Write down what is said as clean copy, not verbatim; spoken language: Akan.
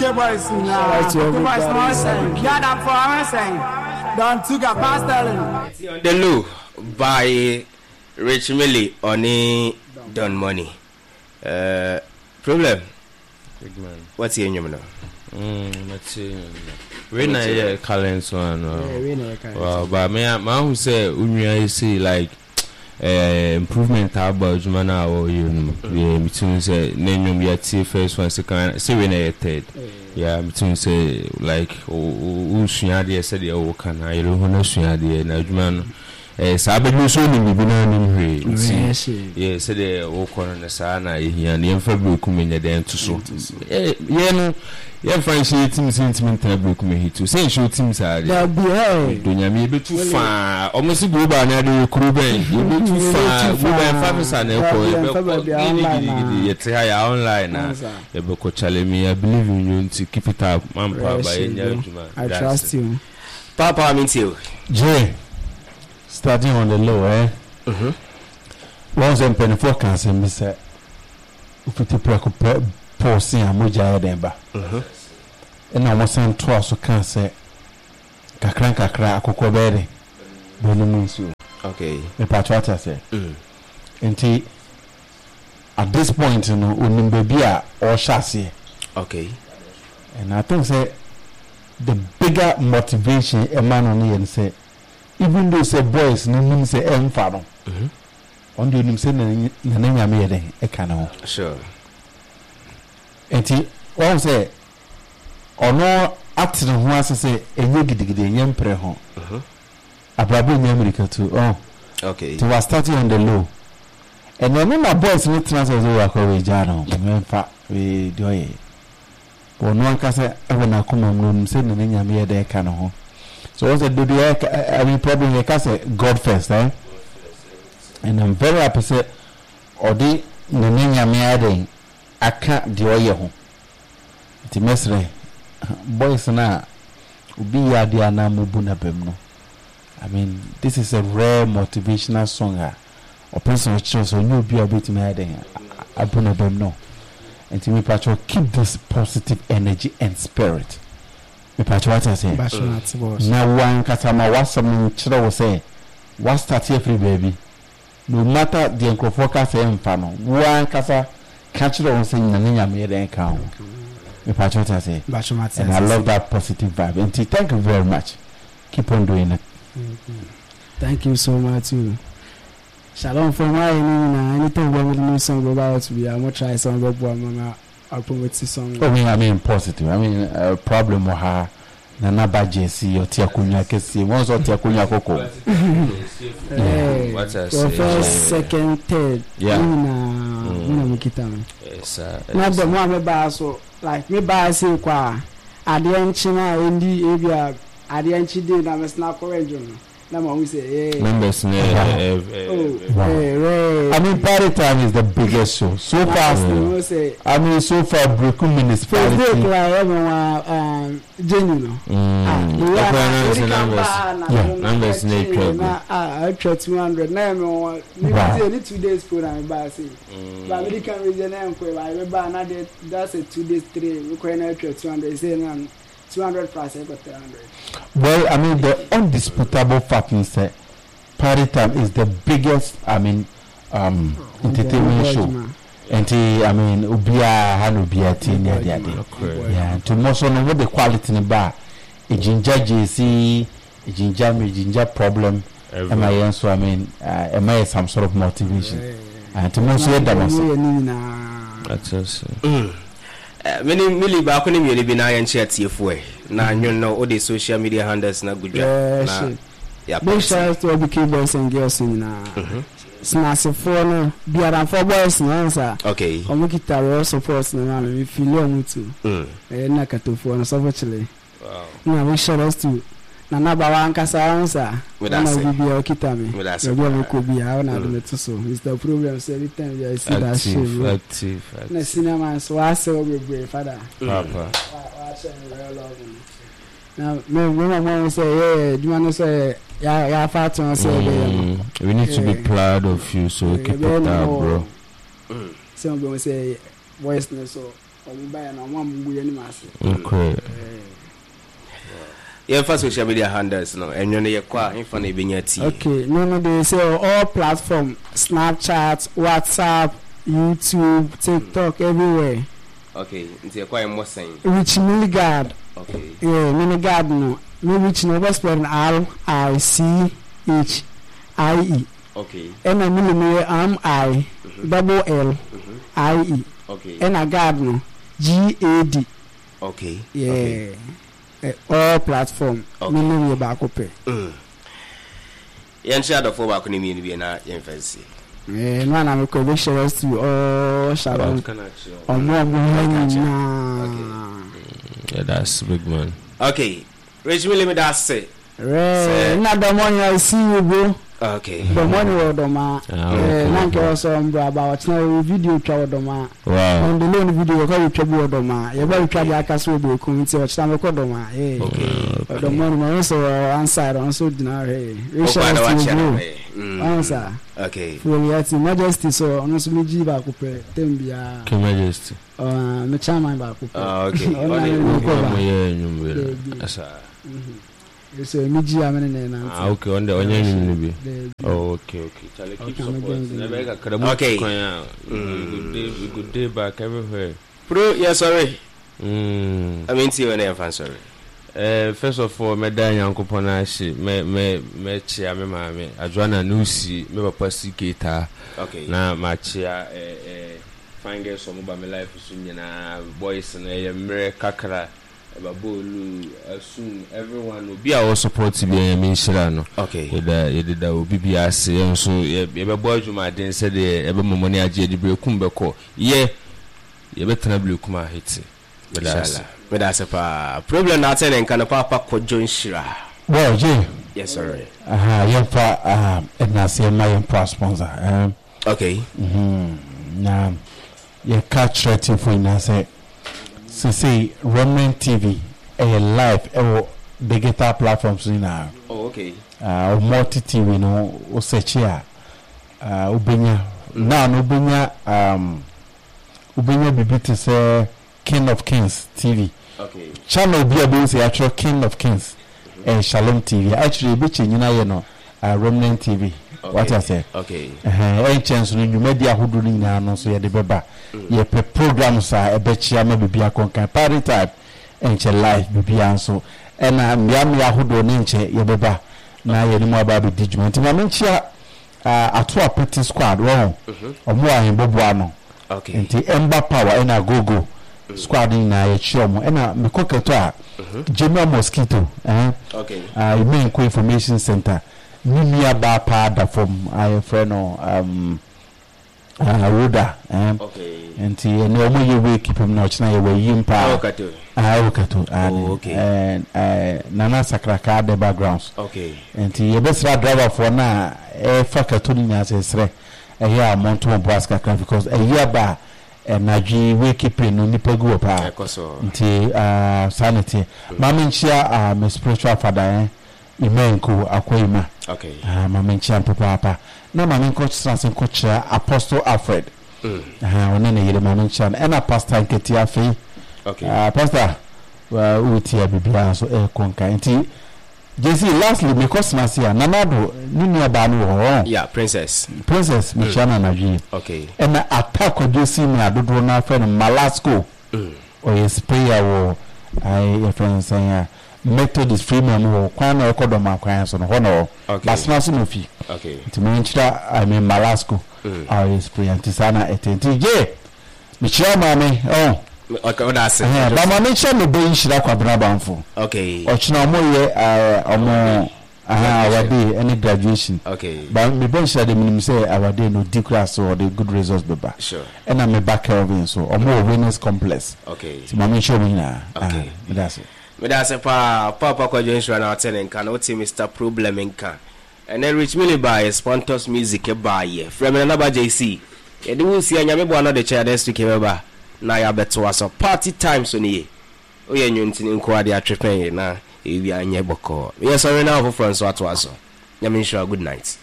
boys now. Boys not saying. Yeah, that for I'm saying. Don't took a pastel. The Lou by Rich Millie on Don Money. Problem. Big man. What's your name now? Let's see. We na here Collins one. Well, but me who say you see like improvement about Jumana or you between say name yet first one second say we na third. Yeah, between say like who sunyade said the can I don't know sunyade na Jumana Sabe so ni bibina ni yeah said the o corner na sana here na yemfa break menya den to so no yeah find she team sentiment break me hit say show team sa da bi do nyame be too far almost go ba na de kuru ben be too far go ben famisa na ko yet ya online na e be ko challenge me I believe in you to keep it up man pa ba enya I trust you Papa I mean you Jay starting on the low, once I'm penny forecast and miss it. If you take pause in a moja edemba. And I was on twice so can't say Kakra Coco Berry. Okay. The Patrata say. And at this point, you know, Unimbebia or chassis. Okay. And I think say the bigger motivation a man on here and say. Even though say boys no say enfaro on the nim say na nya me yede e kana ho sure enti won say ono atene ho asese enye gidigide enye mpre ho abrabo nya America too okay to was starting on the low and then my boys no transfer zo wa ko we jano memfa we doye ono anka say e na kuma no say na nya me yede e kana ho. So what's the do I mean problem you can say God first, eh? And I'm very upset or the Nanya me I can't do you. The mesre boys na ubi ya dia na mubuna bemno. I mean this is a rare motivational song or personal choice so you be a bit me abuna bemno. And to me patcho keep this positive energy and spirit. Me patch what I say. Now one customer was some children say, what start here free baby? No matter the uncle focus and fano. One casa catch it on saying Nanya made an account. Me patch what I say. And I love that positive vibe. And thank you very much. Keep on doing it. Thank you so much too. Shalom from my anything when we new song about to be I'm gonna try some of Mama. I mean positive. I mean problem with her. Nana Bajesi or Tiakunya Kesi. Once or Tiakunya Coco. What's that? First, second, third. Yeah. Yes, not the one so like me by say qua. I didn't china in the area. I didn't cheat in a snap region. Members, I mean, Party Time is the biggest show. So far, I mean, so far, Brooklyn Municipality. Genuine. Numbers, I try 200. Now, 2 days for I'm passing. But we can reason and that's a 2 days, 3. We can 200. 200 plus 300. Well, I mean, the undisputable fact is that Party Time is the biggest, I mean, entertainment show. And I mean, Ubia, Hanubia, Tina, yeah, to most of the quality in the bar, a ginger JC, a ginger problem, am I so I mean, am I some sort of motivation? And to most of them, that's us. Many milli ba ko ni mi bi na yan chat tiefo na nyon no all the social media handles na gudwa na yeah big shout out to all the boys and girls na snase for no biara for boys na answer okay omo guitar support na me feel am too na katofo na so chile wow na we shout out to na ba wan kasa answer na bibi o kitame we ko bi a na do to so is the problem so every time you see that shit active na cinema so I say we father papa now me mama say yeah you want to say yeah fat on say we need to be proud of you so keep it up bro some people say voice so Okay. For social media handles, no, and you're quite in front of your Okay, no, they say all platforms: Snapchat, WhatsApp, YouTube, TikTok, everywhere. Okay, it's quite more saying. Rich Milligard. Okay. Yeah, Milligard, no. Me which no best spelling RICHIE. Okay. And a millimeter MI double LIE. Okay. And a garden GAD. Okay. Yeah. Okay. All platform. Okay. Millimeter back up. Yan share the four back on the media na infancy. Yeah, no, I'm going to us to all shadow. Or more. Yeah, that's big man. Okay. Rich will limit that say. Not the money I see you, bro. Okay. The money or the man. Nanke also about now video chow the man. Wow. On the loan video, how you trouble the man. You're very trouble. I can see the community or time record the man. Okay. The money also answer also dinner. We shall answer. Okay. For your majesty, so on us, we give back up. Tembia. Majesty. Me chairman back up. Okay. So miji amene na okay on the onye nyim bi okay Charlie keep support never okay good day back everywhere bro. Yes, sorry. I mean see when I'm sorry. First of all me da Nyankopon ahye me chia me maame adwana nusi me papa siketa. Okay. Na ma chia fine girls from ba me life so nyina boys na mere kakra Babolu, assume everyone will be our support to be a minister. No, okay. That will be BBS, and so you boy, you might then say the ever money I did the Kumbeko. Yeah, you better blue kuma hit it. But that's a problem. Not saying can a papa could join Shira. Well, Jay. Yes, sir. Young pa, and I say my own sponsor. Okay. Now, you catch rating for you, say. So say Roman TV live digital platforms now. Oh, okay. Multi TV no o search here. Ubenya now ubenya bibiti say King of Kings TV. Okay. Channel be able say actual King of Kings and Shalom TV. Actually be changing Roman TV. Okay. What I say? Okay. Chance you media who do now no so the beba. Ye programs are a betcha maybe be a concan party type and live be so and Yamia who do ninche ye beba na ye more about digiment. Mamencia a 2 pretty squad wrong or more in Bobuano. Okay. And the Ember Power and a go squad in a chomo and a Mikoka General Mosquito. Okay. You mean information center. Nimia Bapa from I friend or Ruda. Okay. And no more you will keep him not now you will yimpa. Okay. And Nana Sakraka the backgrounds. Okay. And the best driver for now a fakatuni as a sre a year Monto Boasca because a year bar and Naji we keep in Nipegu pa. Sanity. Maminchia my spiritual father Imenku Aquima. Okay. Maminchia Papa. Na mamin coach Sansen coach Apostle Alfred. Onene yele maminchia and a pastor Nketia Fee. Okay. Pastor utia bibia so konka nti Jesse lastly because Nasia Nanado Nini Banu. Yeah, Princess Michana Naji. Okay. And attack of Jesse me adodo na friend Malasco. Or yes prayer wo I friend saying Methodist Freeman wo kwana ekodoma kwan so no hono. But na so no fi. Okay. Nti menchira I mean Malasco. Yes prayer nti sana etenti je. Michia mame okay, that's it. But my mention the be shira kwabra banfo. Okay. Ochina omo omo our day any graduation. Okay. But me ben share the minimum say our day no declass or the good results beba. Sure. And I'm a back Kelvin so omo winners complex. Okay. So my mention me na. Okay. That's it. Me that's a papa kwa Joshua na tenen kan o ti Mr Problem nkan. And then Rich Millie by Spontaneous Music e buy here. From another JC. E dey see anyame bo another chair next week beba. Na ya beto aso party time so ni oye nyunti nko ade atwepen na ewi anye boko. Yes, sorry now for friends so ato aso. Nyame nsure good night.